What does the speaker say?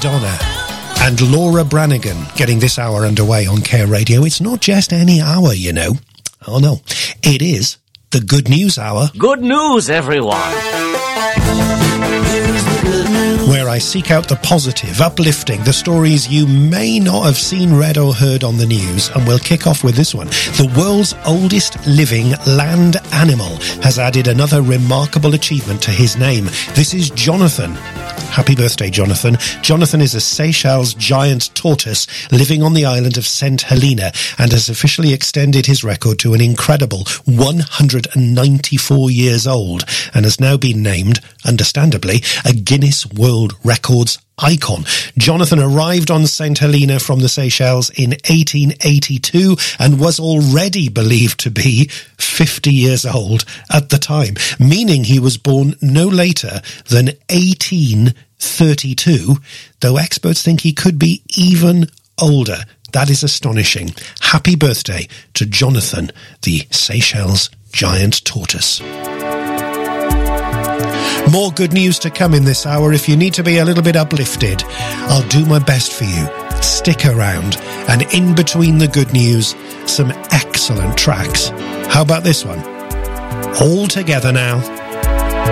Madonna and Laura Branigan getting this hour underway on Care Radio. It's not just any hour, you know. Oh no, it is the Good News Hour. Good news, everyone. Where I seek out the positive, uplifting, the stories you may not have seen, read or heard on the news. And we'll kick off with this one. The world's oldest living land animal has added another remarkable achievement to his name. This is Jonathan. Happy birthday, Jonathan. Jonathan is a Seychelles giant tortoise living on the island of St. Helena and has officially extended his record to an incredible 194 years old and has now been named, understandably, a Guinness World Records icon. Jonathan arrived on St. Helena from the Seychelles in 1882 and was already believed to be 50 years old at the time, meaning he was born no later than 1832, though experts think he could be even older. That is astonishing. Happy birthday to Jonathan, the Seychelles giant tortoise. More good news to come in this hour. If you need to be a little bit uplifted, I'll do my best for you. Stick around. And in between the good news, some excellent tracks. How about this one? All together now.